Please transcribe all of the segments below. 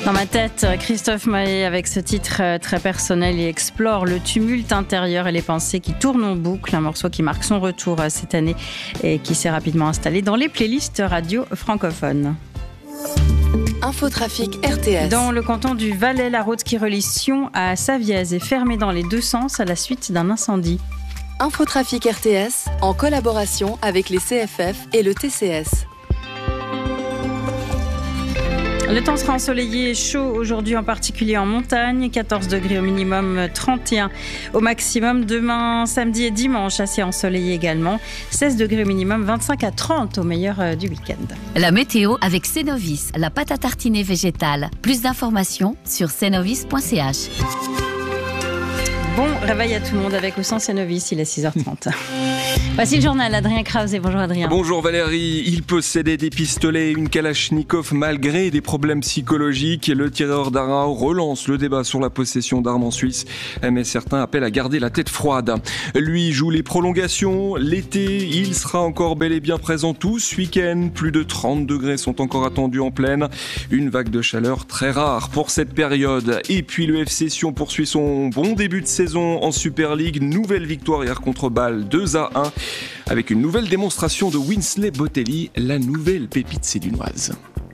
Dans ma tête, Christophe Maé, avec ce titre très personnel, il explore le tumulte intérieur et les pensées qui tournent en boucle. Un morceau qui marque son retour cette année et qui s'est rapidement installé dans les playlists radio francophones. Infotrafic RTS. Dans le canton du Valais, la route qui relie Sion à Savièse est fermée dans les deux sens à la suite d'un incendie. Infotrafic RTS, en collaboration avec les CFF et le TCS. Le temps sera ensoleillé et chaud aujourd'hui, en particulier en montagne. 14 degrés au minimum, 31 au maximum. Demain, samedi et dimanche, assez ensoleillé également. 16 degrés au minimum, 25 à 30 au meilleur du week-end. La météo avec Cenovis, la pâte à tartiner végétale. Plus d'informations sur cenovis.ch. Bon réveil à tout le monde avec ou sans Cenovis, il est 6h30. Voici le journal, Adrien Krause. Bonjour Adrien. Bonjour Valérie. Il possédait des pistolets et une Kalachnikov malgré des problèmes psychologiques. Le tireur d'Arau relance le débat sur la possession d'armes en Suisse, mais certains appellent à garder la tête froide. Lui joue les prolongations. L'été, il sera encore bel et bien présent tout ce week-end. Plus de 30 degrés sont encore attendus en pleine. Une vague de chaleur très rare pour cette période. Et puis le FC Sion poursuit son bon début de saison en Super League. Nouvelle victoire hier contre Bâle, 2-1. Avec une nouvelle démonstration de Winsley Botelli, la nouvelle pépite sédunoise.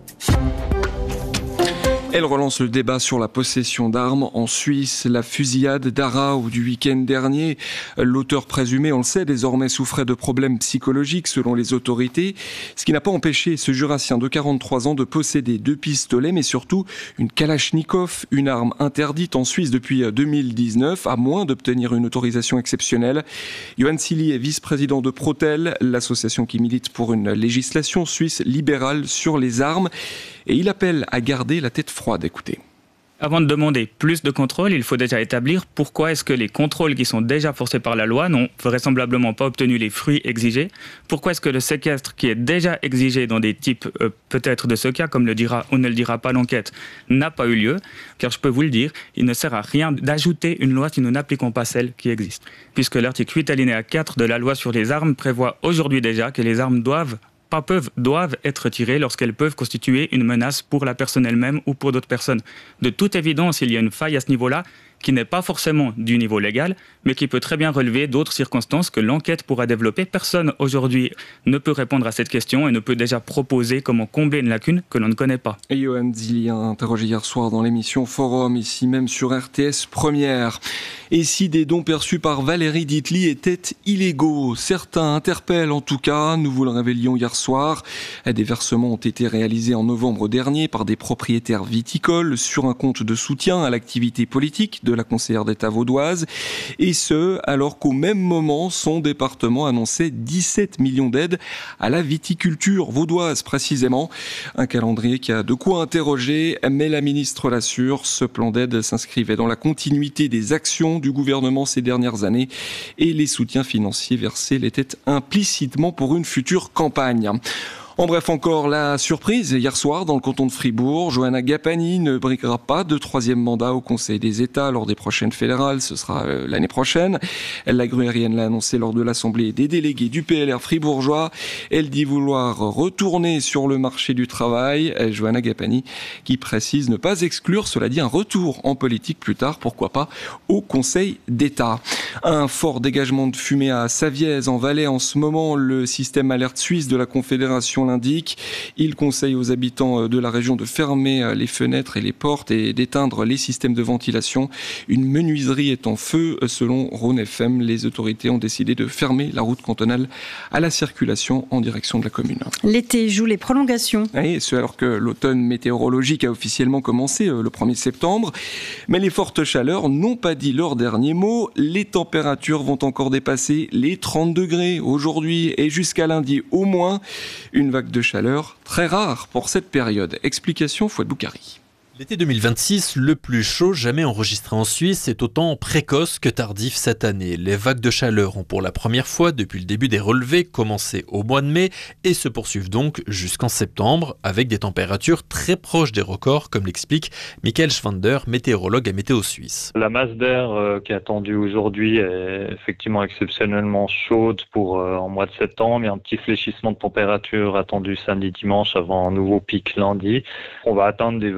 Elle relance le débat sur la possession d'armes en Suisse. La fusillade d'Arau du week-end dernier. L'auteur présumé, on le sait, désormais souffrait de problèmes psychologiques selon les autorités. Ce qui n'a pas empêché ce Jurassien de 43 ans de posséder 2 pistolets, mais surtout une Kalachnikov, une arme interdite en Suisse depuis 2019, à moins d'obtenir une autorisation exceptionnelle. Johan Silly est vice-président de Protel, l'association qui milite pour une législation suisse libérale sur les armes. Et il appelle à garder la tête froide. Écoutez. Avant de demander plus de contrôle, il faut déjà établir pourquoi est-ce que les contrôles qui sont déjà forcés par la loi n'ont vraisemblablement pas obtenu les fruits exigés. Pourquoi est-ce que le séquestre qui est déjà exigé dans des types peut-être de ce cas, comme le dira ou ne le dira pas l'enquête, n'a pas eu lieu. Car je peux vous le dire, il ne sert à rien d'ajouter une loi si nous n'appliquons pas celle qui existe. Puisque l'article 8 alinéa 4 de la loi sur les armes prévoit aujourd'hui déjà que les armes doivent être tirées lorsqu'elles peuvent constituer une menace pour la personne elle-même ou pour d'autres personnes. De toute évidence, il y a une faille à ce niveau-là qui n'est pas forcément du niveau légal, mais qui peut très bien relever d'autres circonstances que l'enquête pourra développer. Personne aujourd'hui ne peut répondre à cette question et ne peut déjà proposer comment combler une lacune que l'on ne connaît pas. Et Johan Zilli a interrogé hier soir dans l'émission Forum, ici même sur RTS Première. Et si des dons perçus par Valérie Ditli étaient illégaux? Certains interpellent en tout cas, nous vous le révélions hier soir. Des versements ont été réalisés en novembre dernier par des propriétaires viticoles sur un compte de soutien à l'activité politique de la conseillère d'État vaudoise. Et ce, alors qu'au même moment, son département annonçait 17 millions d'aides à la viticulture vaudoise précisément. Un calendrier qui a de quoi interroger, mais la ministre l'assure, ce plan d'aide s'inscrivait dans la continuité des actions du gouvernement ces dernières années et les soutiens financiers versés l'étaient implicitement pour une future campagne. En bref, encore la surprise hier soir dans le canton de Fribourg. Johanna Gapani ne briguera pas de 3e mandat au Conseil des États lors des prochaines fédérales. Ce sera l'année prochaine. La gruérienne l'a annoncé lors de l'Assemblée des délégués du PLR fribourgeois. Elle dit vouloir retourner sur le marché du travail. Johanna Gapani qui précise ne pas exclure, cela dit, un retour en politique plus tard, pourquoi pas, au Conseil d'État. Un fort dégagement de fumée à Savièse en Valais en ce moment. Le système alerte suisse de la Confédération l'indique. Il conseille aux habitants de la région de fermer les fenêtres et les portes et d'éteindre les systèmes de ventilation. Une menuiserie est en feu. Selon Rhône FM, les autorités ont décidé de fermer la route cantonale à la circulation en direction de la commune. L'été joue les prolongations. Et ce alors que l'automne météorologique a officiellement commencé le 1er septembre. Mais les fortes chaleurs n'ont pas dit leur dernier mot. Les températures vont encore dépasser les 30 degrés aujourd'hui et jusqu'à lundi au moins. Une vague de chaleur très rare pour cette période. Explication Fouad Boukari. L'été 2026, le plus chaud jamais enregistré en Suisse, est autant précoce que tardif cette année. Les vagues de chaleur ont pour la première fois depuis le début des relevés commencé au mois de mai et se poursuivent donc jusqu'en septembre avec des températures très proches des records, comme l'explique Michael Schwander, météorologue à Météo Suisse. La masse d'air qui est attendue aujourd'hui est effectivement exceptionnellement chaude pour en mois de septembre. Il y a un petit fléchissement de température attendu samedi, dimanche avant un nouveau pic lundi. On va atteindre des valeurs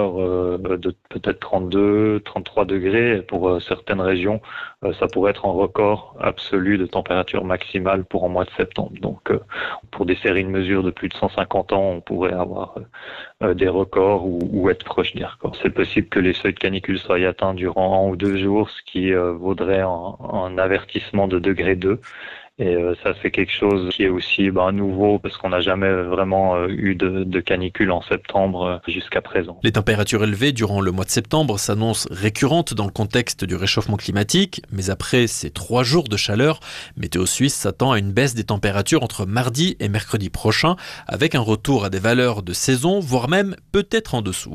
records de peut-être 32, 33 degrés. Et pour certaines régions, ça pourrait être un record absolu de température maximale pour un mois de septembre. Donc, pour des séries de mesures de plus de 150 ans, on pourrait avoir des records ou être proche des records. C'est possible que les seuils de canicule soient atteints durant 1 ou 2 jours, ce qui vaudrait un avertissement de degré 2. Et ça, c'est quelque chose qui est aussi nouveau parce qu'on n'a jamais vraiment eu de canicule en septembre jusqu'à présent. Les températures élevées durant le mois de septembre s'annoncent récurrentes dans le contexte du réchauffement climatique. Mais après ces 3 jours de chaleur, Météo Suisse s'attend à une baisse des températures entre mardi et mercredi prochain, avec un retour à des valeurs de saison, voire même peut-être en dessous.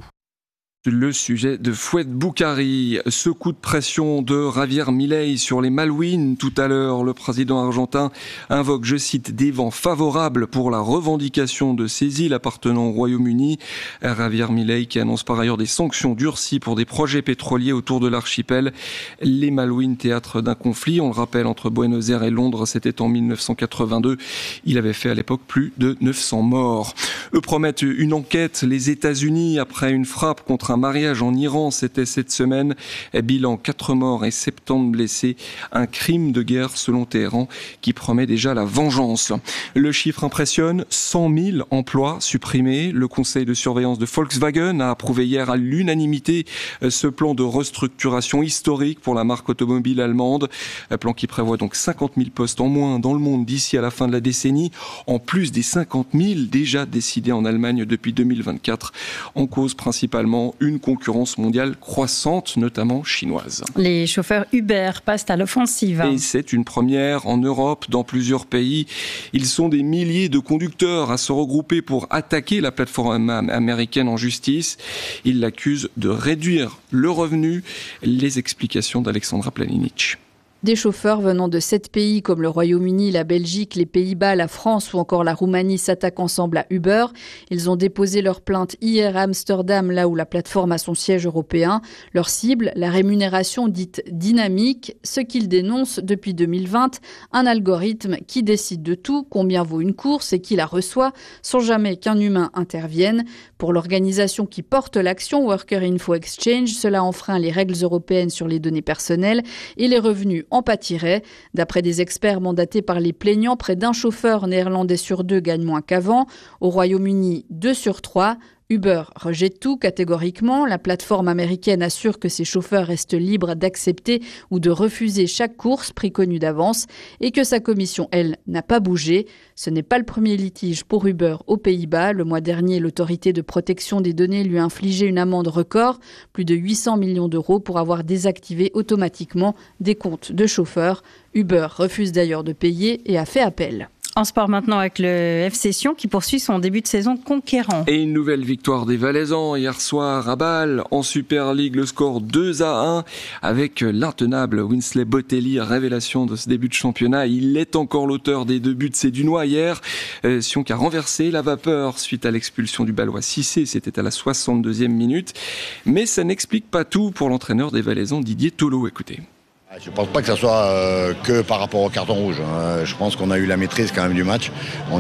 Le sujet de Fouad Boukari, ce coup de pression de Javier Milei sur les Malouines tout à l'heure. Le président argentin invoque, je cite, des vents favorables pour la revendication de ces îles appartenant au Royaume-Uni. Javier Milei qui annonce par ailleurs des sanctions durcies pour des projets pétroliers autour de l'archipel. Les Malouines, théâtre d'un conflit, on le rappelle, entre Buenos Aires et Londres, c'était en 1982. Il avait fait à l'époque plus de 900 morts. Eux promettent une enquête, les États-Unis, après une frappe contre un mariage en Iran, c'était cette semaine. Bilan 4 morts et 70 blessés. Un crime de guerre selon Téhéran qui promet déjà la vengeance. Le chiffre impressionne, 100 000 emplois supprimés. Le conseil de surveillance de Volkswagen a approuvé hier à l'unanimité ce plan de restructuration historique pour la marque automobile allemande. Un plan qui prévoit donc 50 000 postes en moins dans le monde d'ici à la fin de la décennie, en plus des 50 000 déjà décidés en Allemagne depuis 2024. En cause principalement une concurrence mondiale croissante, notamment chinoise. Les chauffeurs Uber passent à l'offensive. Et c'est une première en Europe, dans plusieurs pays. Ils sont des milliers de conducteurs à se regrouper pour attaquer la plateforme américaine en justice. Ils l'accusent de réduire le revenu. Les explications d'Alexandra Planinic. Des chauffeurs venant de 7 pays comme le Royaume-Uni, la Belgique, les Pays-Bas, la France ou encore la Roumanie s'attaquent ensemble à Uber. Ils ont déposé leur plainte hier à Amsterdam, là où la plateforme a son siège européen. Leur cible, la rémunération dite dynamique, ce qu'ils dénoncent depuis 2020, un algorithme qui décide de tout, combien vaut une course et qui la reçoit, sans jamais qu'un humain intervienne. Pour l'organisation qui porte l'action, Worker Info Exchange, cela enfreint les règles européennes sur les données personnelles et les revenus en pâtirait. D'après des experts mandatés par les plaignants, près d'un chauffeur néerlandais sur 2 gagne moins qu'avant. Au Royaume-Uni, 2 sur 3. Uber rejette tout catégoriquement. La plateforme américaine assure que ses chauffeurs restent libres d'accepter ou de refuser chaque course, prix connu d'avance, et que sa commission, elle, n'a pas bougé. Ce n'est pas le premier litige pour Uber aux Pays-Bas. Le mois dernier, l'autorité de protection des données lui a infligé une amende record, plus de 800 millions d'euros pour avoir désactivé automatiquement des comptes de chauffeurs. Uber refuse d'ailleurs de payer et a fait appel. En sport maintenant avec le FC Sion qui poursuit son début de saison conquérant. Et une nouvelle victoire des Valaisans hier soir à Bâle. En Super League, le score 2-1 avec l'intenable Winsley Botelli, révélation de ce début de championnat. Il est encore l'auteur des 2 buts sédunois hier. Sion qui a renversé la vapeur suite à l'expulsion du Bâlois Cissé. C'était à la 62e minute. Mais ça n'explique pas tout pour l'entraîneur des Valaisans, Didier Tolo. Écoutez. Je ne pense pas que ça soit que par rapport au carton rouge. Je pense qu'on a eu la maîtrise quand même du match. On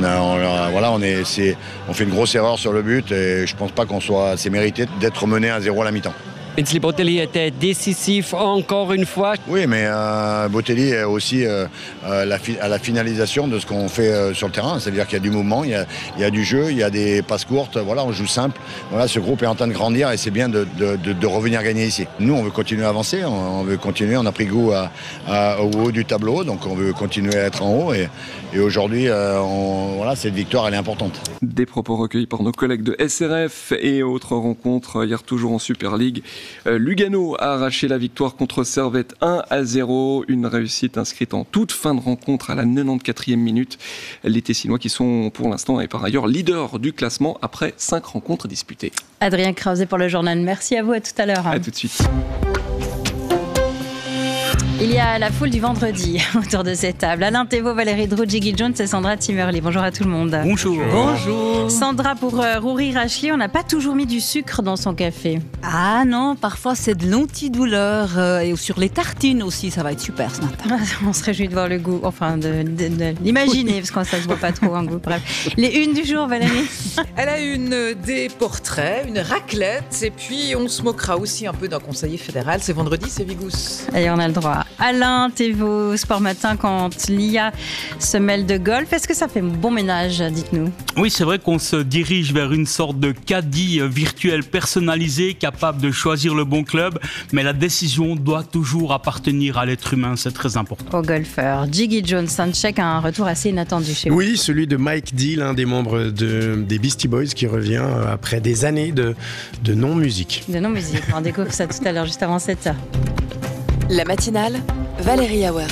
fait une grosse erreur sur le but et je ne pense pas qu'on soit assez mérité d'être mené à 0 à la mi-temps. Winsley Botelli était décisif encore une fois. Oui, mais Botelli est aussi à la finalisation de ce qu'on fait sur le terrain. C'est-à-dire qu'il y a du mouvement, il y a du jeu, il y a des passes courtes. Voilà, on joue simple. Voilà, ce groupe est en train de grandir et c'est bien de revenir gagner ici. Nous, on veut continuer à avancer, on veut continuer. On a pris goût au haut du tableau, donc on veut continuer à être en haut. Et aujourd'hui, cette victoire, elle est importante. Des propos recueillis par nos collègues de SRF et autres rencontres hier toujours en Super League. Lugano a arraché la victoire contre Servette 1-0, une réussite inscrite en toute fin de rencontre à la 94e minute. Les Tessinois qui sont pour l'instant et par ailleurs leaders du classement après 5 rencontres disputées. Adrien Krause pour le journal. Merci à vous, à tout à l'heure. À tout de suite. Il y a la foule du vendredi autour de cette table. Alain Thévault, Valérie Drou, Jiggy Jones et Sandra Timmerly. Bonjour à tout le monde. Bonjour. Bonjour. Sandra, pour Rory Rachli, on n'a pas toujours mis du sucre dans son café. Ah non, parfois c'est de l'antidouleur et sur les tartines aussi, ça va être super ce matin. On se réjouit de voir le goût, enfin de l'imaginer, parce que ça se voit pas trop en goût. Bref. Les unes du jour, Valérie. Elle a des portraits, une raclette, et puis on se moquera aussi un peu d'un conseiller fédéral. C'est vendredi, c'est Vigous. Et on a le droit. Alain Thévault, Sport Matin, quand l'IA se mêle de golf, est-ce que ça fait bon ménage, dites-nous? Oui, c'est vrai qu'on se dirige vers une sorte de caddie virtuel personnalisé, capable de choisir le bon club, mais la décision doit toujours appartenir à l'être humain, c'est très important. Au golfeur, Jiggy Jones, Soundcheck a un retour assez inattendu chez vous. Oui, celui de Mike Deal, un des membres des Beastie Boys, qui revient après des années de non-musique. De non-musique, on découvre ça tout à l'heure, juste avant 7h. La matinale, Valérie Awert.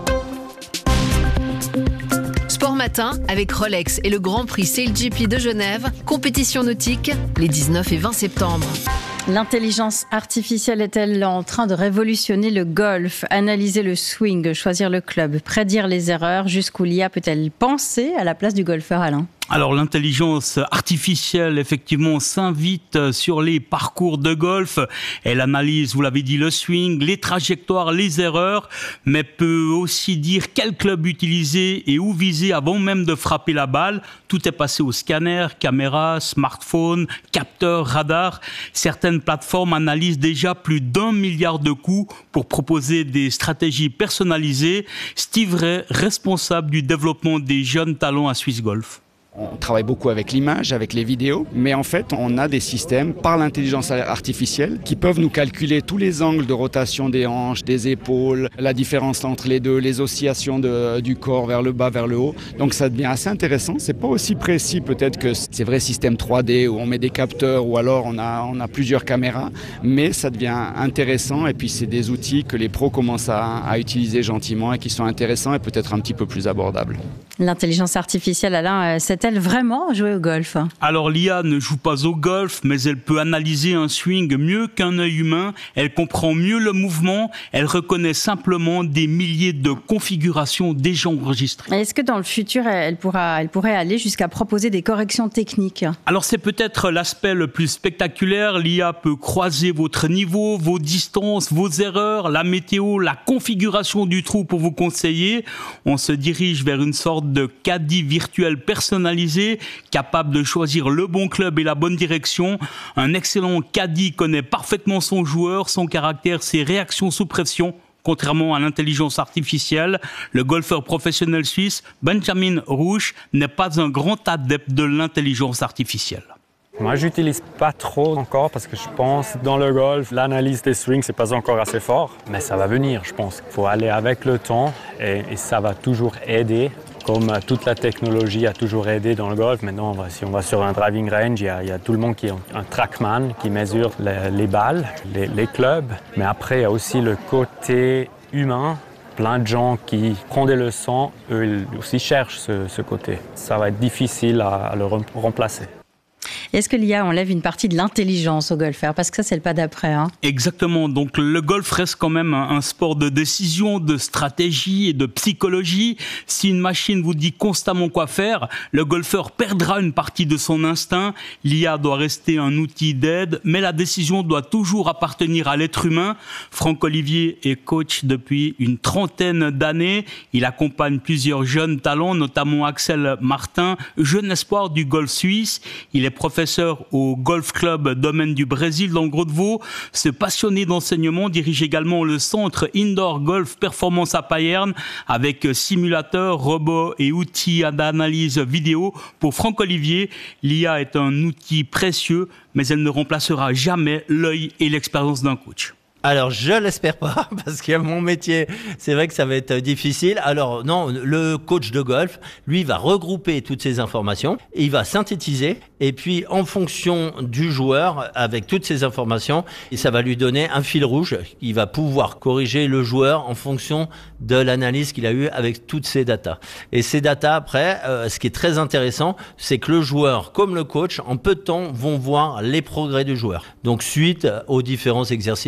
Sport Matin avec Rolex et le Grand Prix SailGP de Genève, compétition nautique les 19 et 20 septembre. L'intelligence artificielle est-elle en train de révolutionner le golf? Analyser le swing, choisir le club, prédire les erreurs, jusqu'où l'IA peut-elle penser à la place du golfeur, Alain? Alors l'intelligence artificielle, effectivement, s'invite sur les parcours de golf. Elle analyse, vous l'avez dit, le swing, les trajectoires, les erreurs, mais peut aussi dire quel club utiliser et où viser avant même de frapper la balle. Tout est passé au scanner, caméra, smartphone, capteur, radar. Certaines plateformes analysent déjà plus d'1 milliard de coups pour proposer des stratégies personnalisées. Steve Ray, responsable du développement des jeunes talents à Swiss Golf. On travaille beaucoup avec l'image, avec les vidéos, mais en fait, on a des systèmes par l'intelligence artificielle qui peuvent nous calculer tous les angles de rotation des hanches, des épaules, la différence entre les deux, les oscillations du corps vers le bas, vers le haut. Donc ça devient assez intéressant. C'est pas aussi précis peut-être que ces vrais systèmes 3D où on met des capteurs ou alors on a plusieurs caméras, mais ça devient intéressant et puis c'est des outils que les pros commencent à utiliser gentiment et qui sont intéressants et peut-être un petit peu plus abordables. L'intelligence artificielle, Alain, sait-elle vraiment jouer au golf? Alors l'IA ne joue pas au golf, mais elle peut analyser un swing mieux qu'un œil humain. Elle comprend mieux le mouvement. Elle reconnaît simplement des milliers de configurations déjà enregistrées. Est-ce que dans le futur, elle pourrait aller jusqu'à proposer des corrections techniques? Alors c'est peut-être l'aspect le plus spectaculaire. L'IA peut croiser votre niveau, vos distances, vos erreurs, la météo, la configuration du trou pour vous conseiller. On se dirige vers une sorte de caddie virtuel personnalisé, capable de choisir le bon club et la bonne direction. Un excellent caddie connaît parfaitement son joueur, son caractère, ses réactions sous pression. Contrairement à l'intelligence artificielle, le golfeur professionnel suisse Benjamin Rouch n'est pas un grand adepte de l'intelligence artificielle. Moi, j'utilise pas trop encore parce que je pense dans le golf, l'analyse des swings, c'est pas encore assez fort. Mais ça va venir, je pense. Il faut aller avec le temps et ça va toujours aider. Comme toute la technologie a toujours aidé dans le golf, maintenant, si on va sur un driving range, il y a tout le monde qui est un trackman qui mesure les balles, les clubs. Mais après, il y a aussi le côté humain. Plein de gens qui prennent des leçons, eux ils aussi cherchent ce côté. Ça va être difficile à le remplacer. Est-ce que l'IA enlève une partie de l'intelligence au golfeur? Parce que ça, c'est le pas d'après. Exactement. Donc, le golf reste quand même un sport de décision, de stratégie et de psychologie. Si une machine vous dit constamment quoi faire, le golfeur perdra une partie de son instinct. L'IA doit rester un outil d'aide, mais la décision doit toujours appartenir à l'être humain. Franck Olivier est coach depuis une 30aine d'années. Il accompagne plusieurs jeunes talents, notamment Axel Martin, jeune espoir du golf suisse. Il est professeur au Golf Club Domaine du Brésil dans le Gros-de-Vaud. Ce passionné d'enseignement dirige également le centre Indoor Golf Performance à Payerne avec simulateur, robots et outils d'analyse vidéo. Pour Franck Olivier, l'IA est un outil précieux, mais elle ne remplacera jamais l'œil et l'expérience d'un coach. Alors, je l'espère pas, parce que mon métier, c'est vrai que ça va être difficile. Alors, non, le coach de golf, lui, va regrouper toutes ces informations, il va synthétiser, et puis, en fonction du joueur, avec toutes ces informations, ça va lui donner un fil rouge. Il va pouvoir corriger le joueur en fonction de l'analyse qu'il a eue avec toutes ces datas. Et ces datas, après, ce qui est très intéressant, c'est que le joueur, comme le coach, en peu de temps, vont voir les progrès du joueur. Donc, suite aux différents exercices qu'il a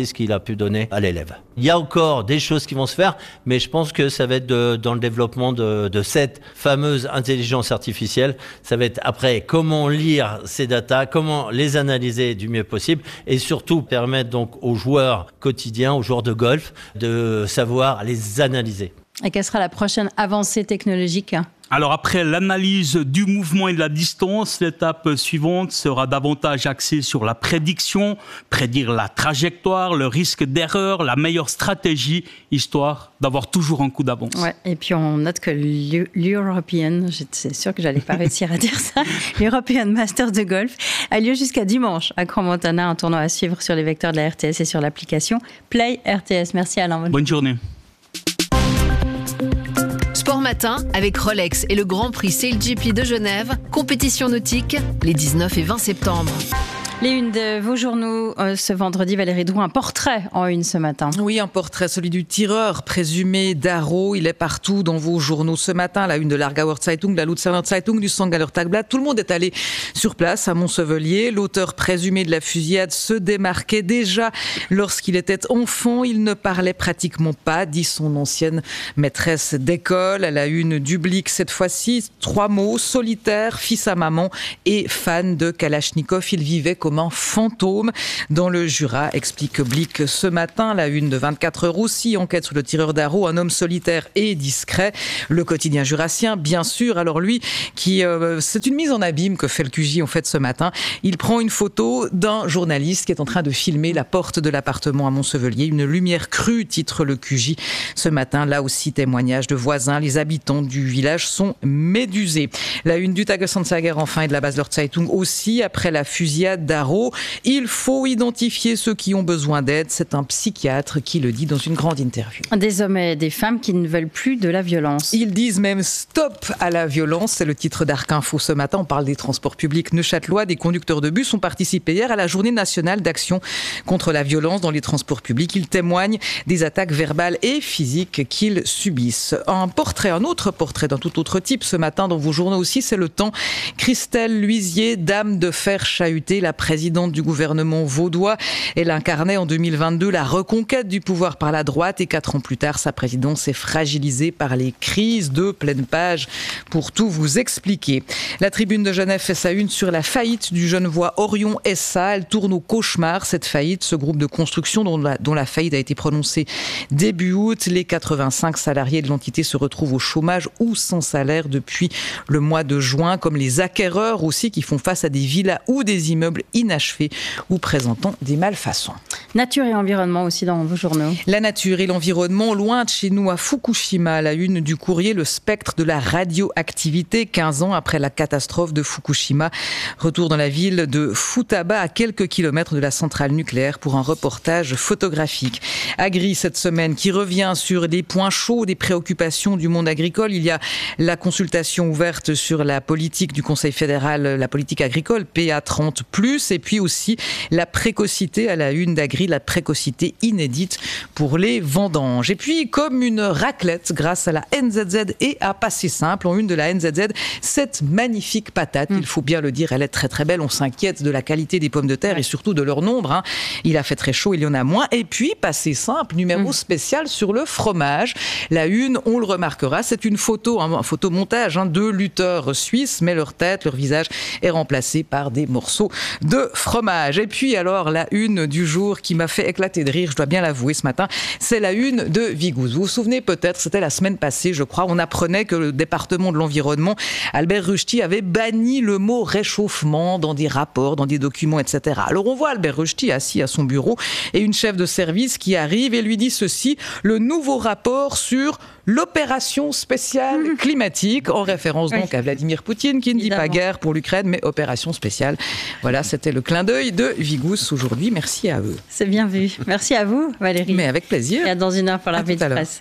pu donner à l'élève. Il y a encore des choses qui vont se faire, mais je pense que ça va être dans le développement de cette fameuse intelligence artificielle. Ça va être après comment lire ces datas, comment les analyser du mieux possible et surtout permettre donc aux joueurs quotidiens, aux joueurs de golf, de savoir les analyser. Et quelle sera la prochaine avancée technologique ? Alors après l'analyse du mouvement et de la distance, l'étape suivante sera davantage axée sur la prédiction, prédire la trajectoire, le risque d'erreur, la meilleure stratégie, histoire d'avoir toujours un coup d'avance. Ouais, et puis on note que l'European, j'étais sûre que j'allais pas réussir à dire ça, l'European Masters de golf a lieu jusqu'à dimanche à Crans-Montana, un tournoi à suivre sur les vecteurs de la RTS et sur l'application Play RTS. Merci Alain. Bonne journée. Sport matin avec Rolex et le Grand Prix SailGP de Genève, compétition nautique les 19 et 20 septembre. Les unes de vos journaux ce vendredi, Valérie Drouin, un portrait en une ce matin. Oui, un portrait, celui du tireur présumé d'Aro. Il est partout dans vos journaux ce matin. La une de l'Aargauer Zeitung, de la Luzerner Zeitung, du St. Galler Tagblatt. Tout le monde est allé sur place à Montsevelier. L'auteur présumé de la fusillade se démarquait déjà lorsqu'il était enfant. Il ne parlait pratiquement pas, dit son ancienne maîtresse d'école. À la une du Blick, cette fois-ci, 3 mots: solitaire, fils à maman et fan de Kalachnikov. Il vivait comme un fantôme dans le Jura, explique Blick ce matin. La une de 24 heures aussi, enquête sur le tireur d'Aro, un homme solitaire et discret. Le quotidien jurassien, bien sûr. Alors lui, c'est une mise en abîme que fait le QJ en fait ce matin. Il prend une photo d'un journaliste qui est en train de filmer la porte de l'appartement à Montsevelier. Une lumière crue, titre le QJ ce matin. Là aussi, témoignage de voisins. Les habitants du village sont médusés. La une du Tagesanzeiger enfin et de la Basler Zeitung aussi, après la fusillade d'Aro. Il faut identifier ceux qui ont besoin d'aide. C'est un psychiatre qui le dit dans une grande interview. Des hommes et des femmes qui ne veulent plus de la violence. Ils disent même stop à la violence. C'est le titre d'Arc Info ce matin. On parle des transports publics neuchâtelois. Des conducteurs de bus ont participé hier à la journée nationale d'action contre la violence dans les transports publics. Ils témoignent des attaques verbales et physiques qu'ils subissent. Un autre portrait d'un tout autre type ce matin dans vos journaux aussi, c'est Le Temps. Christelle Luisier, dame de fer chahutée, la présidente du gouvernement vaudois. Elle incarnait en 2022 la reconquête du pouvoir par la droite et 4 ans plus tard, sa présidence est fragilisée par les crises de pleine page. Pour tout vous expliquer. La Tribune de Genève fait sa une sur la faillite du Genevois Orion SA. Elle tourne au cauchemar, cette faillite, ce groupe de construction dont la faillite a été prononcée début août. Les 85 salariés de l'entité se retrouvent au chômage ou sans salaire depuis le mois de juin, comme les acquéreurs aussi qui font face à des villas ou des immeubles inachevés ou présentant des malfaçons. Nature et environnement aussi dans vos journaux. La nature et l'environnement, loin de chez nous à Fukushima, la une du Courrier, le spectre de la radioactivité, 15 ans après la catastrophe de Fukushima. Retour dans la ville de Futaba, à quelques kilomètres de la centrale nucléaire, pour un reportage photographique. Agri cette semaine qui revient sur des points chauds, des préoccupations du monde agricole. Il y a la consultation ouverte sur la politique du Conseil fédéral, la politique agricole, PA 30+, et puis aussi la précocité à la une d'Agri, la précocité inédite pour les vendanges. Et puis, comme une raclette grâce à la NZZ et à Passé Simple, en une de la NZZ, cette magnifique patate, il faut bien le dire, elle est très très belle. On s'inquiète de la qualité des pommes de terre et surtout de leur nombre. Il a fait très chaud, il y en a moins. Et puis, Passé Simple, numéro spécial sur le fromage. La une, on le remarquera, c'est une photo, un photomontage de lutteurs suisses, mais leur tête, leur visage est remplacé par des morceaux de fromage. Et puis alors, la une du jour qui m'a fait éclater de rire, je dois bien l'avouer ce matin, c'est la une de Vigouze. Vous vous souvenez peut-être, c'était la semaine passée, je crois, on apprenait que le département de l'environnement, Albert Rushdie, avait banni le mot réchauffement dans des rapports, dans des documents, etc. Alors on voit Albert Rushdie assis à son bureau et une chef de service qui arrive et lui dit ceci: le nouveau rapport sur l'opération spéciale climatique, en référence donc à Vladimir Poutine, qui ne dit pas guerre pour l'Ukraine, mais opération spéciale. Voilà, c'était le clin d'œil de Vigouze aujourd'hui. Merci à eux. C'est bien vu. Merci à vous, Valérie. Mais avec plaisir. Et à dans une heure pour la revue de presse.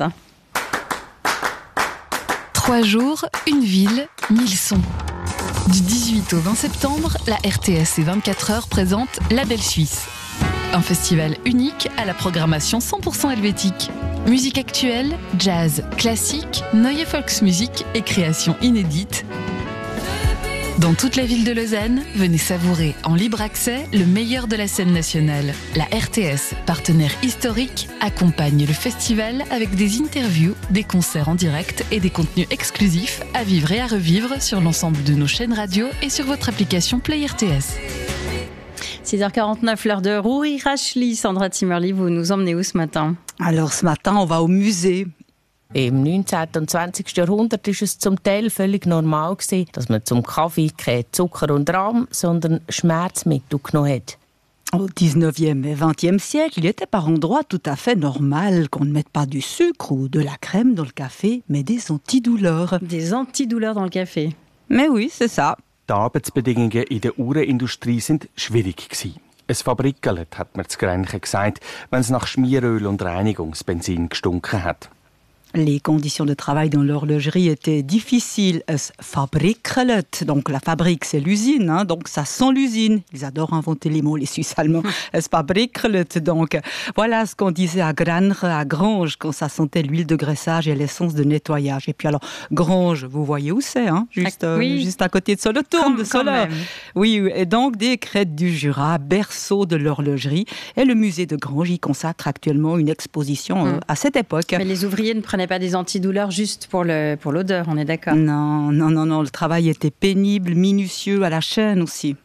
3 jours, une ville, 1000 sons. Du 18 au 20 septembre, la RTS et 24 heures présente La Belle Suisse. Un festival unique à la programmation 100% helvétique. Musique actuelle, jazz, classique, neue Volksmusik et créations inédites. Dans toute la ville de Lausanne, venez savourer en libre accès le meilleur de la scène nationale. La RTS, partenaire historique, accompagne le festival avec des interviews, des concerts en direct et des contenus exclusifs à vivre et à revivre sur l'ensemble de nos chaînes radio et sur votre application Play RTS. 6h49, l'heure de Rory Rachli. Sandra Zimmerli, vous nous emmenez où ce matin? Alors ce matin, on va au musée. Im 19. und 20. Jahrhundert war es zum Teil völlig normal, dass man zum Kaffee kein Zucker und Rahm, sondern Schmerzmittel genommen hat. Au 19e et 20e siècle, il était par endroits tout à fait normal qu'on ne mette pas du sucre ou de la crème dans le café, mais des antidouleurs. Des antidouleurs dans le café. Mais oui, c'est ça. Die Arbeitsbedingungen in der Uhrenindustrie sind schwierig gewesen. Es Fabrikgelet, hat man zu Grenchen gesagt, wenn es nach Schmieröl und Reinigungsbenzin gestunken hat. Les conditions de travail dans l'horlogerie étaient difficiles. Es Fabrikgelet, donc la fabrique c'est l'usine, hein, donc ça sent l'usine. Ils adorent inventer les mots, les Suisses allemands. Es Fabrikgelet, donc voilà ce qu'on disait à Grange, à Grange, quand ça sentait l'huile de graissage et l'essence de nettoyage. Et puis alors, Grange, vous voyez où c'est, hein, juste, oui. Juste à côté de Solothurn, de Soleure. Oui, et donc des crêtes du Jura, berceau de l'horlogerie. Et le musée de Grange y consacre actuellement une exposition à cette époque. Mais les ouvriers ne prenaient pas des antidouleurs juste pour l'odeur, on est d'accord? Non, le travail était pénible, minutieux, à la chaîne aussi.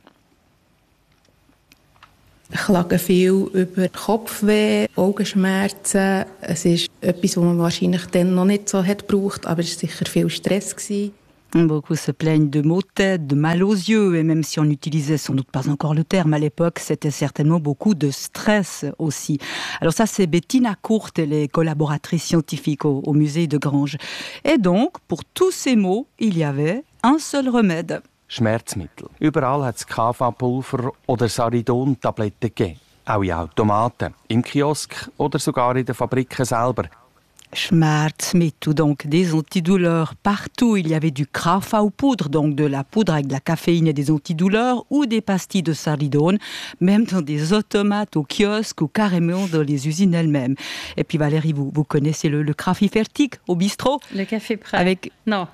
Ich klage viel über Kopfweh, Augenschmerzen. Es ist etwas, was man wahrscheinlich dann noch nicht so hat gebraucht, aber es war sicher viel Stress gewesen. Beaucoup se plaignent de maux de tête, de mal aux yeux, et même si on n'utilisait sans doute pas encore le terme à l'époque, c'était certainement beaucoup de stress aussi. Alors ça, c'est Bettina Kurt, elle est collaboratrice scientifique au musée de Grange. Et donc, pour tous ces maux, il y avait un seul remède. Schmerzmittel. Überall hat es KV-Pulver oder Saridon-Tabletten gegeben. Auch in Automaten, im Kiosk oder sogar in den Fabriken selber. Schmerzmittel, donc des antidouleurs. Partout, il y avait du Krafa ou poudre, donc de la poudre avec de la caféine et des antidouleurs, ou des pastilles de saridone, même dans des automates au kiosque ou carrément dans les usines elles-mêmes. Et puis Valérie, vous connaissez le Krafi Fertig au bistrot? Le café prêt. Avec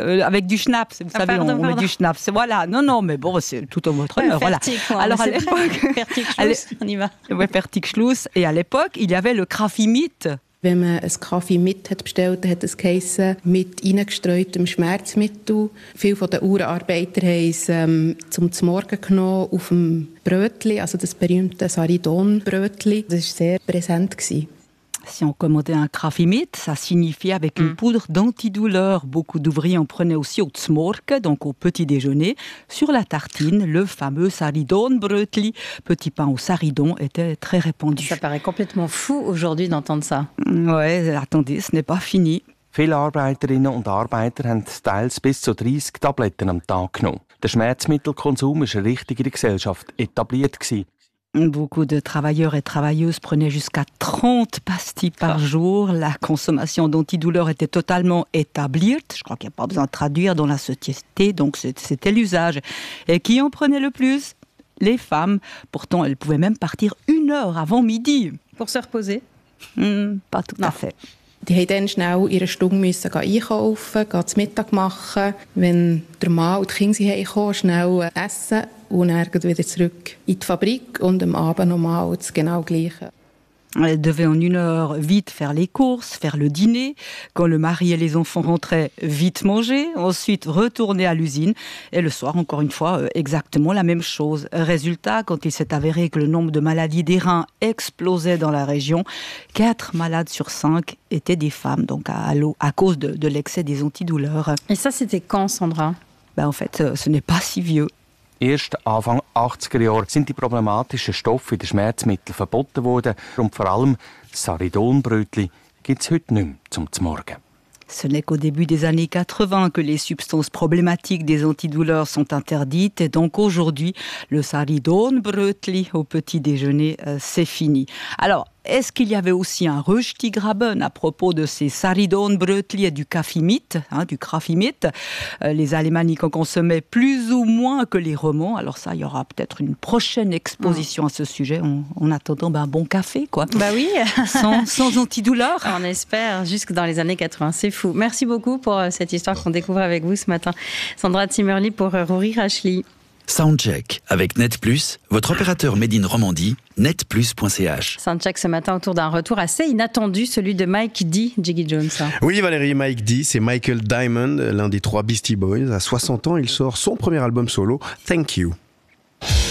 du schnapps, vous savez, on met du schnapps. Voilà, non, mais bon, c'est tout au votre honneur. Voilà. Alors à l'époque, Fertig-Schluss, on y va. Ouais, Fertig-Schluss. Et à l'époque, il y avait le Krafi Mit. Wenn man einen Kaffee mit hat bestellt, hat es geheissen, mit reingestreutem Schmerzmittel. Viele der Uhrenarbeiter haben es zum Morgen genommen auf dem Brötli, also das berühmte Saridon-Brötli. Das war sehr präsent gewesen. Si on commandait un Krafimit, ça signifiait avec une poudre d'antidouleur. Beaucoup d'ouvriers en prenaient aussi au Zmorke, donc au petit déjeuner. Sur la tartine, le fameux Saridon-Brötli, petit pain au saridon, était très répandu. Ça paraît complètement fou aujourd'hui d'entendre ça. Ouais, attendez, ce n'est pas fini. Viele Arbeiterinnen und Arbeiter haben teils bis zu 30 Tabletten am Tag genommen. Der Schmerzmittelkonsum war richtig in der Gesellschaft etabliert gewesen. Beaucoup de travailleurs et travailleuses prenaient jusqu'à 30 pastilles par jour. La consommation d'antidouleurs était totalement établie. Je crois qu'il n'y a pas besoin de traduire dans la société, donc c'était l'usage. Et qui en prenait le plus? Les femmes. Pourtant, elles pouvaient même partir 1 heure avant midi. Pour se reposer? Pas tout à fait. Die mussten dann schnell ihre Stunde einkaufen, zu Mittag machen. Wenn der Mann und die Kinder heimkamen, schnell essen und dann wieder zurück in die Fabrik und am Abend nochmal das genau Gleiche. Elle devait en 1 heure vite faire les courses, faire le dîner. Quand le mari et les enfants rentraient, vite manger. Ensuite, retourner à l'usine. Et le soir, encore une fois, exactement la même chose. Résultat, quand il s'est avéré que le nombre de maladies des reins explosait dans la région, 4 malades sur 5 étaient des femmes, donc à cause de l'excès des antidouleurs. Et ça, c'était quand, Sandra? En fait, ce n'est pas si vieux. Erst Anfang 80er Jahre sind die problematischen Stoffe in den Schmerzmitteln verboten worden und vor allem Saridonbrötli gibt es heute nicht mehr zum Morgen. Ce n'est qu'au début des années 80 que les substances problématiques des antidouleurs sont interdites. Et donc aujourd'hui, le Saridon-Brötli au petit déjeuner, c'est fini. Alors, Est-ce qu'il y avait aussi un Röstigraben à propos de ces Saridonbrötli et du Kaffeemit, du Kraffimit? Les Alémaniques en consommaient plus ou moins que les Romands. Alors ça, il y aura peut-être une prochaine exposition à ce sujet. En attendant, un bon café, quoi. Bah oui. sans antidouleur. On espère, jusque dans les années 80. C'est fou. Merci beaucoup pour cette histoire qu'on découvre avec vous ce matin. Sandra Zimmerli pour Rory Rachli. Soundcheck avec Net Plus, votre opérateur Made in Romandie, netplus.ch. Soundcheck ce matin autour d'un retour assez inattendu, celui de Mike D, Jiggy Jones. Oui Valérie, Mike D, c'est Michael Diamond, l'un des 3 Beastie Boys. À 60 ans, il sort son premier album solo, Thank You.